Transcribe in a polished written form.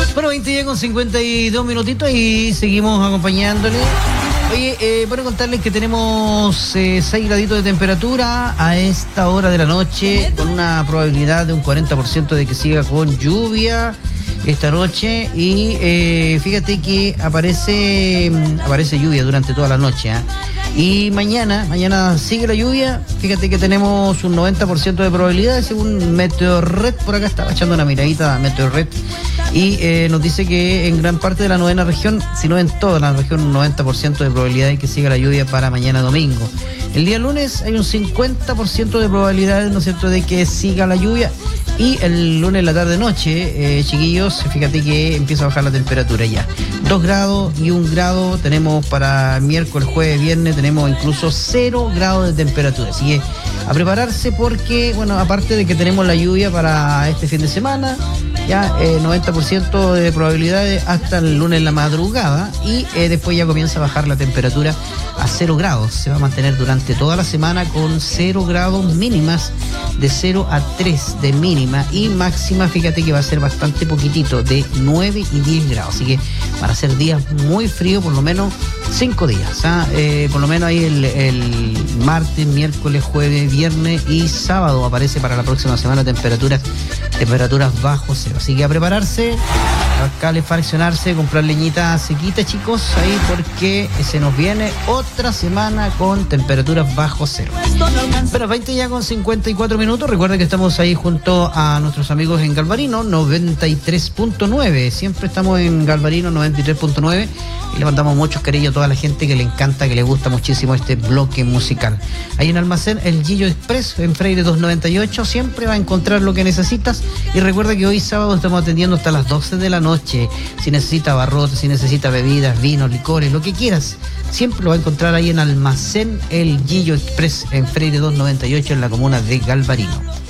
Bueno, 20 ya con 52 minutitos y seguimos acompañándole. Oye, bueno, contarles que tenemos 6 graditos de temperatura a esta hora de la noche, con una probabilidad de un 40% de que siga con lluvia esta noche. Y fíjate que aparece lluvia durante toda la noche, ¿eh? Y mañana sigue la lluvia. Fíjate que tenemos un 90% de probabilidades según Meteorred. Por acá estaba echando una miradita a Meteorred y nos dice que en gran parte de la novena región, si no en toda la región, un 90% de probabilidad de que siga la lluvia para mañana domingo. El día lunes hay un 50% de probabilidades, ¿no es cierto?, de que siga la lluvia. Y el lunes, la tarde-noche, chiquillos, fíjate que empieza a bajar la temperatura ya. 2 grados y 1 grado tenemos para miércoles, jueves, viernes, tenemos incluso 0 grados de temperatura. Así que a prepararse porque, bueno, aparte de que tenemos la lluvia para este fin de semana, ya 90% de probabilidades hasta el lunes en la madrugada y después ya comienza a bajar la temperatura a 0 grados. Se va a mantener durante toda la semana con 0 grados mínimas, de 0 a 3 de mínima, y máxima, fíjate que va a ser bastante poquitito, de 9 y 10 grados. Así que van a ser días muy fríos, por lo menos 5 días. Por lo menos ahí el martes, miércoles, jueves, viernes y sábado aparece para la próxima semana temperaturas bajo cero. Así que a prepararse, a calefaccionarse, comprar leñita sequita, chicos, ahí, porque se nos viene otra semana con temperaturas bajo cero. Pero 20 ya con 54 minutos. Recuerda que estamos ahí junto a nuestros amigos en Galvarino 93.9. Siempre estamos en Galvarino 93.9 y le mandamos muchos cariños a toda la gente que le encanta, que le gusta muchísimo este bloque musical. Ahí en Almacén El Gillo Express, en Freire 298, siempre va a encontrar lo que necesitas. Y recuerda que hoy sábado estamos atendiendo hasta las 12 de la noche. Si necesita abarrotes, si necesita bebidas, vinos, licores, lo que quieras, siempre lo va a encontrar ahí en Almacén El Gillo Express, en Freire 298, en la comuna de Galvarino.